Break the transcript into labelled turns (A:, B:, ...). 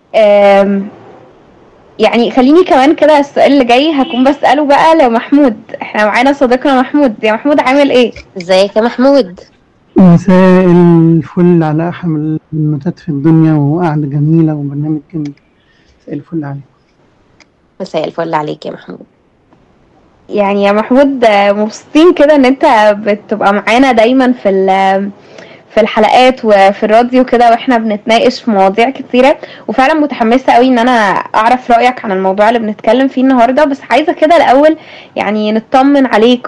A: آم، يعني خليني كمان كده السؤال اللي جاي هكون بسأله بقى لو محمود. احنا معانا صديقنا محمود. يا محمود عامل ايه؟
B: ازيك يا محمود؟
C: مساء الفل على أحمد المتات في الدنيا، وقعدة جميلة وبرنامج جميل. مساء الفل عليكم.
B: مساء الفل عليك يا محمود.
A: يعني يا محمود، مبسوطين كده ان انت بتبقى معانا دايما في الحلقات وفي الراديو كده، واحنا بنتناقش في مواضيع كتيرة. وفعلا متحمسة قوي ان انا اعرف رأيك عن الموضوع اللي بنتكلم فيه النهاردة. بس عايزة كده الاول يعني نطمن عليك